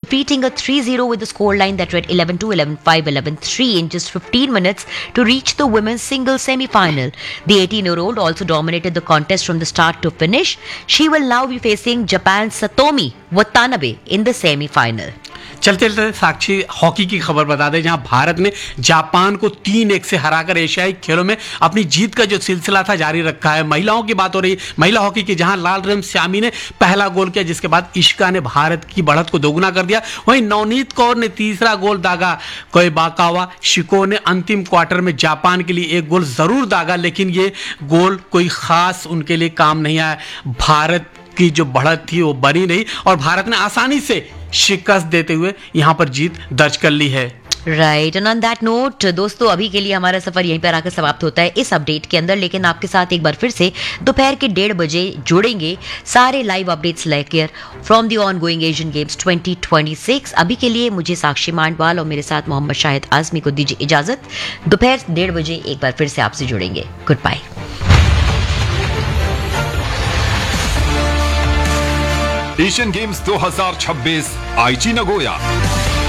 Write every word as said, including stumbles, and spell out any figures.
defeating a three zero with a scoreline that read eleven two, eleven five, eleven three in just fifteen minutes to reach the women's singles semi-final. The eighteen-year-old also dominated the contest from the start to finish. She will now be facing Japan's Satomi Watanabe in the semi-final. चलते चलते साक्षी hockey की खबर बता दें, जहां भारत ने Japan को तीन एक से हराकर एशियाई खेलों में अपनी जीत का जो सिलसिला था जारी रखा है। महिलाओं की बात हो रही, महिला हॉकी की, जहां लाल रेमसियामी ने पहला गोल किया, जिसके बाद इशिका ने भारत की बढ़त को दोगुना कर दिया। वहीं नवनीत कौर ने तीसरा गोल दागा। कोईबाकावा शिको ने अंतिम क्वार्टर में जापान के लिए एक गोल जरूर दागा, लेकिन ये गोल कोई खास उनके लिए काम नहीं आया। भारत की जो बढ़त थी वो बनी नहीं और भारत ने आसानी से शिकस्त देते हुए यहां पर जीत दर्ज कर ली है। Right, and on that note दोस्तों, अभी के लिए हमारा सफर यहीं पर आकर समाप्त होता है इस अपडेट के अंदर, लेकिन आपके साथ एक बार फिर से दोपहर के डेढ़ बजे जुड़ेंगे सारे लाइव अपडेट्स लेकर from the on going Asian games twenty twenty six. अभी के लिए मुझे साक्षी मांडवाल और मेरे साथ मोहम्मद शाहिद आजमी को दीजिए इजाजत। दोपहर डेढ़ बजे एक बार फिर से आपसे जुड़ेंगे। Good bye. एशियन गेम्स दो हज़ार छब्बीस आईची नगोया।